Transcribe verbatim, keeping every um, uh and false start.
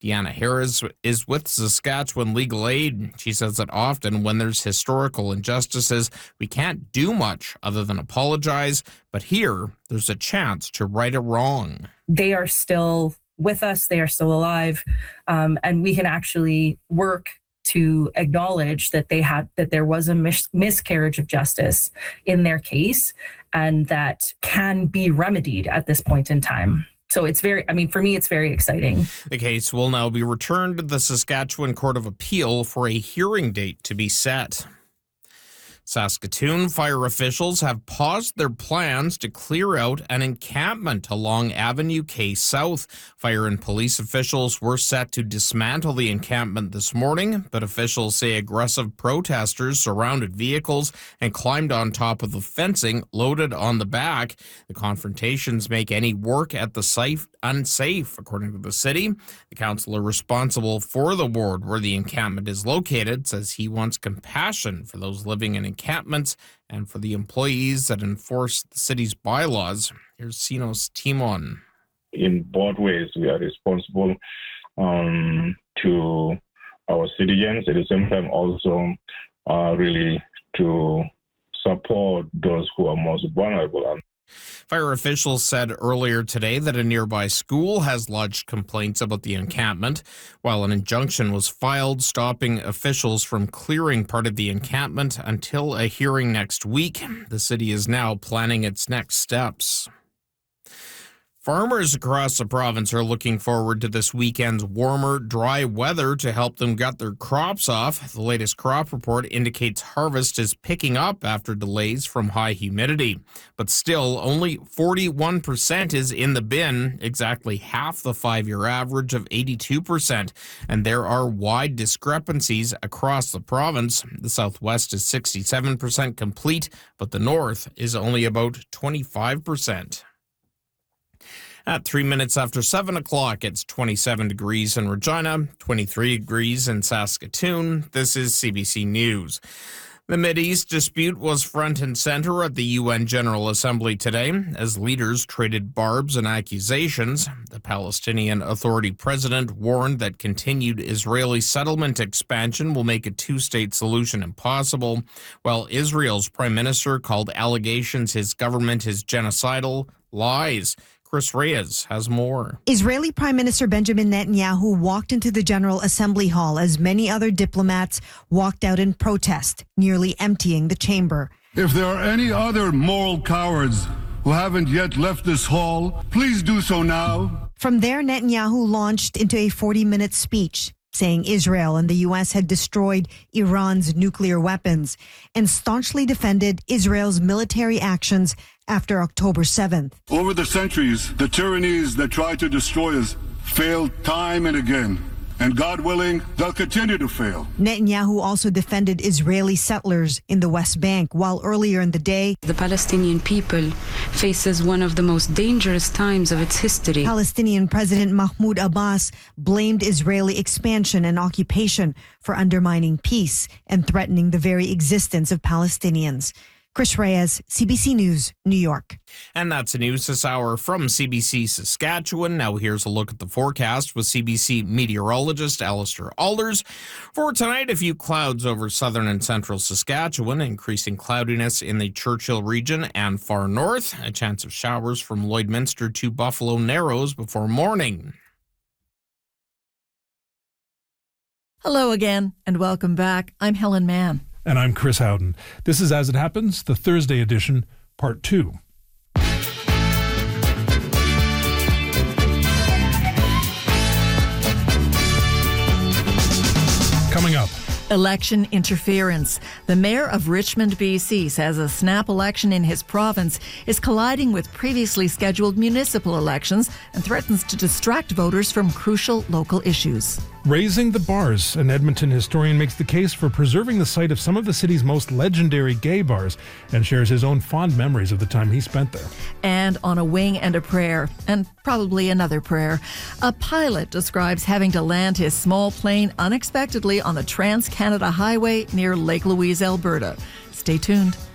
Deanna Harris is with Saskatchewan Legal Aid. She says that often when there's historical injustices, we can't do much other than apologize. But here, there's a chance to right a wrong. They are still with us. They are still alive. Um, and we can actually work to acknowledge that they had that there was a mis- miscarriage of justice in their case, and that can be remedied at this point in time. So it's very, I mean, for me, it's very exciting. The case will now be returned to the Saskatchewan Court of Appeal for a hearing date to be set. Saskatoon fire officials have paused their plans to clear out an encampment along Avenue K South. Fire and police officials were set to dismantle the encampment this morning, but officials say aggressive protesters surrounded vehicles and climbed on top of the fencing loaded on the back. The confrontations make any work at the site unsafe, according to the city. The councillor responsible for the ward where the encampment is located says he wants compassion for those living in encampments and for the employees that enforce the city's bylaws. Here's Sinos Timon. In both ways, we are responsible um, to our citizens, at the same time also uh, really to support those who are most vulnerable. Fire officials said earlier today that a nearby school has lodged complaints about the encampment, while an injunction was filed stopping officials from clearing part of the encampment until a hearing next week. The city is now planning its next steps. Farmers across the province are looking forward to this weekend's warmer, dry weather to help them gut their crops off. The latest crop report indicates harvest is picking up after delays from high humidity. But still, only forty-one percent is in the bin, exactly half the five-year average of eighty-two percent. And there are wide discrepancies across the province. The southwest is sixty-seven percent complete, but the north is only about twenty-five percent. At three minutes after seven o'clock, it's twenty-seven degrees in Regina, twenty-three degrees in Saskatoon. This is C B C News. The Mideast dispute was front and center at the U N General Assembly today as leaders traded barbs and accusations. The Palestinian Authority president warned that continued Israeli settlement expansion will make a two-state solution impossible, while Israel's prime minister called allegations his government is genocidal lies. Chris Reyes has more. Israeli Prime Minister Benjamin Netanyahu walked into the General Assembly Hall as many other diplomats walked out in protest, nearly emptying the chamber. If there are any other moral cowards who haven't yet left this hall, please do so now. From there, Netanyahu launched into a forty-minute speech, saying Israel and the U S had destroyed Iran's nuclear weapons and staunchly defended Israel's military actions after October seventh. Over the centuries, the tyrannies that tried to destroy us failed time and again. And God willing, they'll continue to fail. Netanyahu also defended Israeli settlers in the West Bank, while earlier in the day, the Palestinian people faces one of the most dangerous times of its history. Palestinian President Mahmoud Abbas blamed Israeli expansion and occupation for undermining peace and threatening the very existence of Palestinians. Chris Reyes, C B C News, New York. And that's the news this hour from C B C Saskatchewan. Now here's a look at the forecast with C B C meteorologist Alistair Alders. For tonight, a few clouds over southern and central Saskatchewan, increasing cloudiness in the Churchill region and far north. A chance of showers from Lloydminster to Buffalo Narrows before morning. Hello again, and welcome back. I'm Helen Mann. And I'm Chris Howden. This is As It Happens, the Thursday edition, part two. Coming up. Election interference. The mayor of Richmond, B C says a snap election in his province is colliding with previously scheduled municipal elections and threatens to distract voters from crucial local issues. Raising the bars. An Edmonton historian makes the case for preserving the site of some of the city's most legendary gay bars and shares his own fond memories of the time he spent there. And on a wing and a prayer, and probably another prayer, a pilot describes having to land his small plane unexpectedly on the Trans-Canada Highway near Lake Louise, Alberta. Stay tuned.